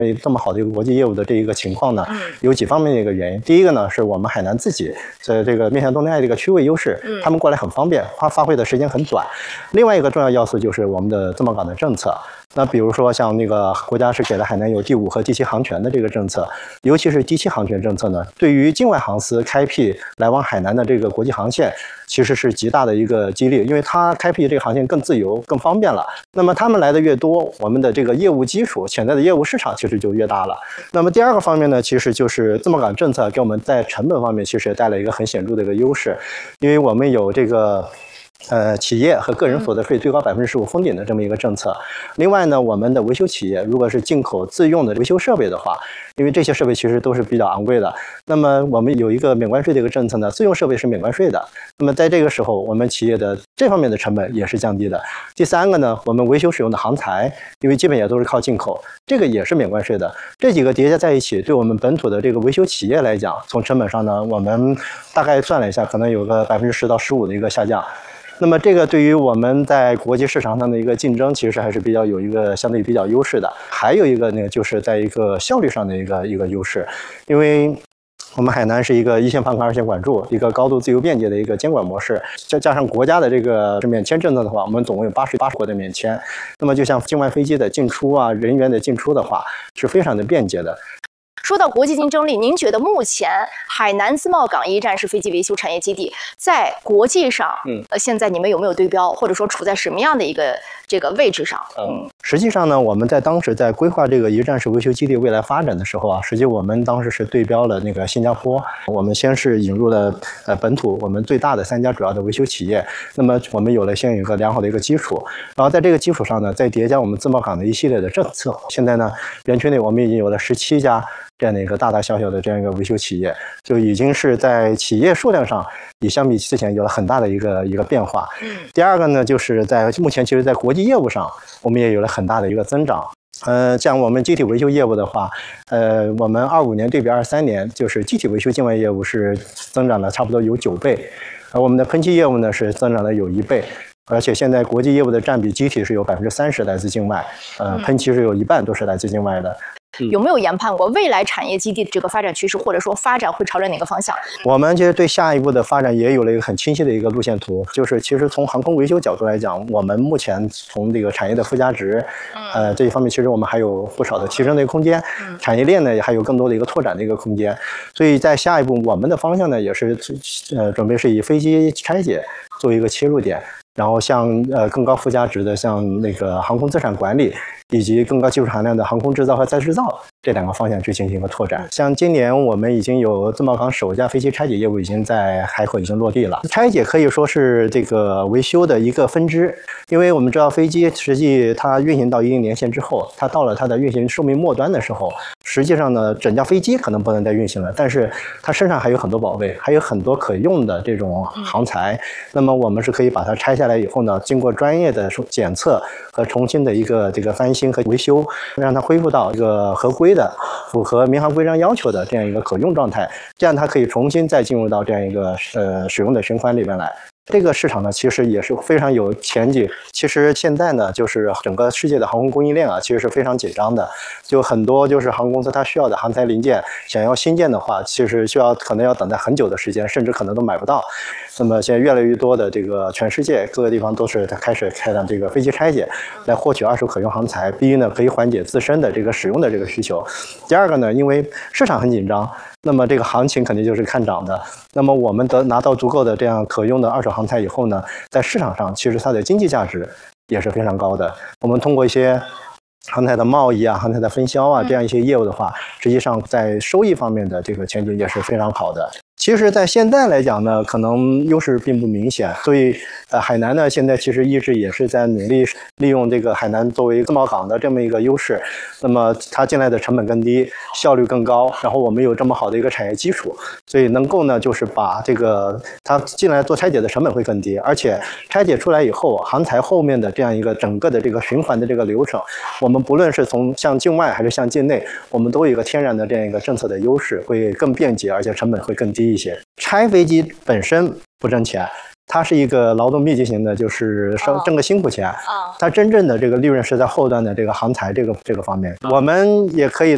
这么好的一个国际业务的这一个情况呢，有几方面的一个原因。第一个呢，是我们海南自己在这个面向东南亚的一个区位优势，他们过来很方便，发挥的时间很短。另外一个重要要素就是我们的自贸港的政策。那比如说像那个国家是给了海南有第5和第7航权的这个政策，尤其是第7航权政策呢，对于境外航司开辟来往海南的这个国际航线，其实是极大的一个激励，因为它开辟这个航线更自由、更方便了。那么他们来的越多，我们的这个业务基础、潜在的业务市场其实就越大了。那么第二个方面呢，其实就是自贸港政策给我们在成本方面其实也带来一个很显著的一个优势，因为我们有这个。企业和个人所得税最高15%封顶的这么一个政策。另外呢，我们的维修企业如果是进口自用的维修设备的话，因为这些设备其实都是比较昂贵的，那么我们有一个免关税的一个政策呢，自用设备是免关税的。那么在这个时候，我们企业的这方面的成本也是降低的。第三个呢，我们维修使用的航材，因为基本也都是靠进口，这个也是免关税的。这几个叠加在一起，对我们本土的这个维修企业来讲，从成本上呢，我们大概算了一下，可能有个10%到15%的一个下降。那么这个对于我们在国际市场上的一个竞争，其实还是比较有一个相对比较优势的。还有一个呢，就是在一个效率上的一个优势，因为我们海南是一个一线放开二线管住，一个高度自由便捷的一个监管模式，再加上国家的这个免签政策的话，我们总共有80国的免签。那么就像境外飞机的进出啊，人员的进出的话，是非常的便捷的。 说到国际竞争力，您觉得目前海南自贸港一站式飞机维修产业基地在国际上，现在你们有没有对标，或者说处在什么样的一个这个位置上？ 实际上呢，我们在当时在规划这个一站式维修基地未来发展的时候啊，实际我们当时是对标了那个新加坡。我们先是引入了本土我们最大的3家主要的维修企业，那么我们先有一个良好的一个基础，然后在这个基础上呢，再叠加我们自贸港的一系列的政策。现在呢，园区内我们已经有了17家。这样的一个大大小小的这样一个维修企业，就已经是在企业数量上也相比之前有了很大的一个变化。第二个呢，就是在目前其实在国际业务上，我们也有了很大的一个增长。像我们机体维修业务的话，我们25年对比23年，就是机体维修境外业务是增长了差不多有9倍，而我们的喷气业务呢是增长了有1倍。而且现在国际业务的占比，机体是有30%来自境外，喷气是有1半都是来自境外的。 有没有研判过未来产业基地的这个发展趋势，或者说发展会朝着哪个方向？ 我们其实对下一步的发展也有了一个很清晰的一个路线图，就是其实从航空维修角度来讲，我们目前从这个产业的附加值，这一方面其实我们还有不少的提升的一个空间，产业链呢也还有更多的一个拓展的一个空间，所以在下一步我们的方向呢也是准备是以飞机拆解作为一个切入点。然后像更高附加值的像那个航空资产管理，以及更高技术含量的航空制造和再制造这2个方向去进行一个拓展。像今年我们已经有自贸港首家飞机拆解业务已经在海口已经落地了。拆解可以说是这个维修的一个分支，因为我们知道飞机实际它运行到一定年限之后，它到了它的运行寿命末端的时候，实际上呢整架飞机可能不能再运行了，但是它身上还有很多宝贝，还有很多可用的这种航材，那么我们是可以把它拆下来以后呢，经过专业的检测和重新的一个这个翻新和维修，让它恢复到一个合规的、符合民航规章要求的这样一个可用状态，这样它可以重新再进入到这样一个使用的循环里面来。这个市场呢，其实也是非常有前景。其实现在呢，就是整个世界的航空供应链啊，其实是非常紧张的。就很多就是航空公司它需要的航材零件，想要新建的话，其实可能要等待很久的时间，甚至可能都买不到。那么现在越来越多的这个全世界各个地方都是开始开展这个飞机拆解，来获取二手可用航材。第一呢，可以缓解自身的这个使用的这个需求；第二个呢，因为市场很紧张，那么这个行情肯定就是看涨的。那么我们拿到足够的这样可用的二手航材以后呢，在市场上其实它的经济价值也是非常高的。我们通过一些航材的贸易啊、航材的分销啊这样一些业务的话，实际上在收益方面的这个前景也是非常好的。其实在现在来讲呢，可能优势并不明显，所以海南呢现在其实一直也是在努力利用这个海南作为自贸港的这么一个优势，那么它进来的成本更低，效率更高，然后我们有这么好的一个产业基础，所以能够呢就是把这个它进来做拆解的成本会更低，而且拆解出来以后，航材后面的这样一个整个的这个循环的这个流程，我们不论是从向境外还是向境内，我们都有一个天然的这样一个政策的优势，会更便捷，而且成本会更低一些。拆飞机本身不挣钱，它是一个劳动密集型的，就是挣个辛苦钱。它真正的这个利润是在后端的这个航材这个方面。我们也可以